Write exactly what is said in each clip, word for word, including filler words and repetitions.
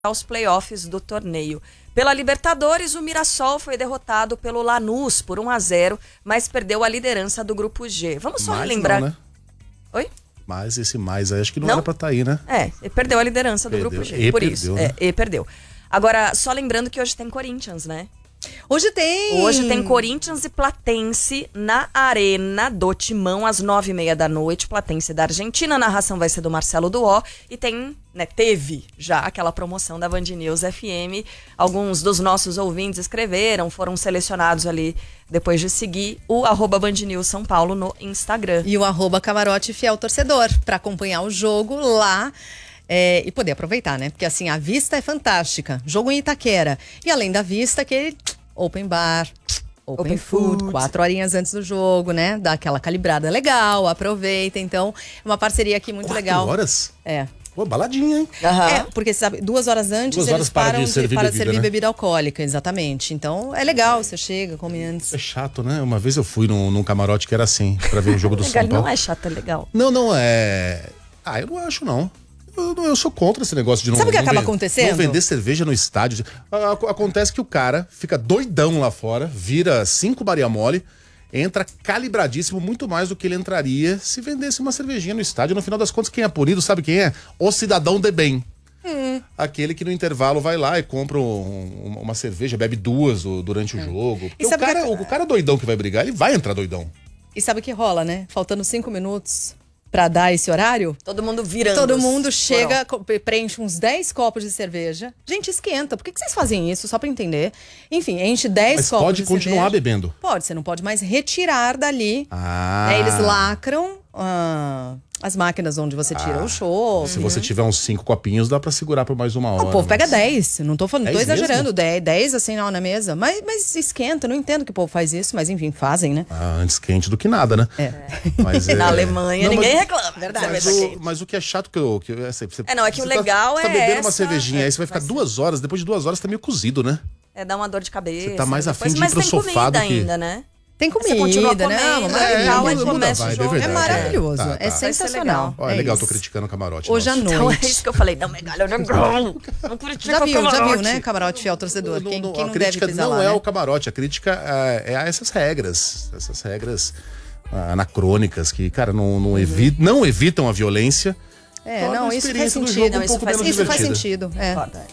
aos playoffs do torneio. Pela Libertadores, o Mirassol foi derrotado pelo Lanús por um a zero, mas perdeu a liderança do grupo G. Vamos só mais relembrar. Não, né? Oi? Mas esse mais aí, acho que não, não? era pra estar tá aí, né? É, ele perdeu a liderança do perdeu. grupo G, e por perdeu, isso. Né? É, e perdeu. Agora, só lembrando que hoje tem Corinthians, né? Hoje tem! Hoje tem Corinthians e Platense na Arena do Timão, às nove e meia da noite. Platense da Argentina, a narração vai ser do Marcelo Duó. E tem, né, teve já aquela promoção da Band News F M. Alguns dos nossos ouvintes escreveram, foram selecionados ali depois de seguir o arroba Band News São Paulo no Instagram. E o arroba Camarote Fiel Torcedor, para acompanhar o jogo lá. É, e poder aproveitar, né? Porque assim, a vista é fantástica. Jogo em Itaquera. E além da vista, aquele open bar, open, open food, food, quatro horinhas antes do jogo, né? Dá aquela calibrada legal, aproveita. Então, é uma parceria aqui muito quatro legal. Quatro horas? É. Pô, baladinha, hein? Uhum. É, porque sabe, duas horas antes duas eles horas para param de servir, de, para bebida, servir né? bebida alcoólica, exatamente. Então, é legal, você chega, come antes. É chato, né? Uma vez eu fui num, num camarote que era assim, pra ver o jogo do legal, São Paulo. Não é chato, é legal. Não, não é... Ah, eu não acho, não. Eu, eu sou contra esse negócio de não, Sabe o que não acaba ven- acontecendo? não vender cerveja no estádio. A- a- Acontece que o cara fica doidão lá fora, vira cinco Maria Mole, entra calibradíssimo, muito mais do que ele entraria se vendesse uma cervejinha no estádio. No final das contas, quem é punido, sabe quem é? O cidadão de bem. Hum. Aquele que no intervalo vai lá e compra um- um- uma cerveja, bebe duas o- durante o jogo. Porque E o sabe cara, que- o cara doidão que vai brigar, ele vai entrar doidão. E sabe o que rola, né? Faltando cinco minutos pra dar esse horário, Todo mundo virando. todo mundo os- chega, co- preenche uns dez copos de cerveja. Gente, esquenta. Por que, que vocês fazem isso? Só pra entender. Enfim, enche dez Mas copos pode de continuar cerveja. bebendo. Pode, você não pode mais retirar dali. Ah. Aí eles lacram ah, as máquinas onde você tira Ah, o show. Se você tiver uns cinco copinhos, dá pra segurar por mais uma hora. O povo pega mas- dez, não tô falando, não tô dez exagerando, mesmo? dez, dez assim não, na mesa. Mas, mas esquenta, não entendo que o povo faz isso, mas enfim, fazem, né? Ah, antes quente do que nada, né? É. Mas, é... Na Alemanha, Não, ninguém mas- reclama. Verdade. Mas Cerveja o, quente. mas o que é chato que eu. Que, é, você, É, não, é que você o legal tá, Tá é bebendo uma essa- cervejinha, aí você vai ficar vai duas horas, depois de duas horas tá meio cozido, né? É, dá uma dor de cabeça. Você tá mais afim depois, de ir mas pro tem sofá comida do que- ainda, né? Tem Você continua comida, né? comendo, Uma é, tal, aí maravilha. começa o vibe, jogo. é É verdade. maravilhoso, Tá, tá. é Vai ser sensacional. legal. Ó, é legal, isso. tô criticando o camarote. Hoje à nossa. Então é noite. isso que eu falei. Não, Megalho, não, não, não critica Já o viu, já camarote. viu, né, Camarote Fiel Torcedor? Não, Quem, não, quem a não deve crítica pisar não lá, é né? o camarote, a crítica é, é a essas regras, essas regras ah, anacrônicas que, cara, não, não, evi não evitam a violência. É, Torna não, a isso faz experiência do sentido. jogo Não, um isso pouco faz, menos isso faz divertida. sentido, é. Foda.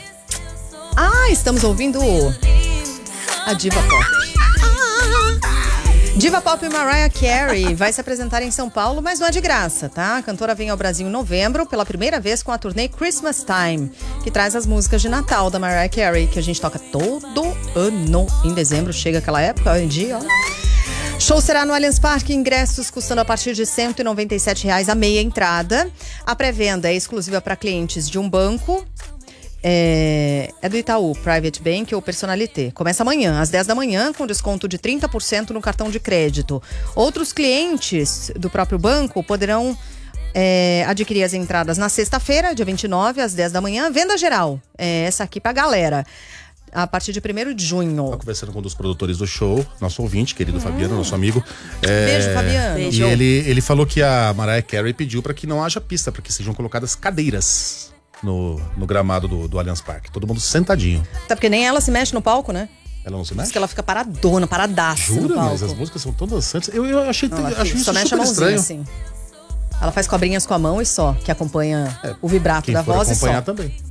Ah, estamos ouvindo a Diva Pop. Diva Pop Mariah Carey vai se apresentar em São Paulo, mas não é de graça, tá? A cantora vem ao Brasil em novembro, pela primeira vez com a turnê Christmas Time, que traz as músicas de Natal da Mariah Carey, que a gente toca todo ano. Em dezembro chega aquela época, hoje em dia, ó. Show será no Allianz Parque, ingressos custando a partir de cento e noventa e sete reais a meia entrada. A pré-venda é exclusiva para clientes de um banco. É, é do Itaú, Private Bank ou Personalité. Começa amanhã, às dez da manhã, com desconto de trinta por cento no cartão de crédito. Outros clientes do próprio banco poderão é, adquirir as entradas na sexta-feira, dia vinte e nove, às dez da manhã. Venda geral, é essa aqui pra galera, a partir de primeiro de junho. Tava conversando com um dos produtores do show, nosso ouvinte, querido Fabiano, nosso amigo. É, Beijo, Fabiano. Beijo. E ele, ele falou que a Mariah Carey pediu para que não haja pista, para que sejam colocadas cadeiras no, no gramado do, do Allianz Parque. Todo mundo sentadinho. Até porque nem ela se mexe no palco, né? Ela não se Diz mexe? que ela fica paradona, paradaça no Jura? palco. Mas as músicas são tão dançantes. Eu, eu achei, Não, ela acho fica- isso só mexe a super mãozinha estranho. assim. Ela faz cobrinhas com a mão e só, que acompanha o vibrato Quem da for voz e só. acompanhar também.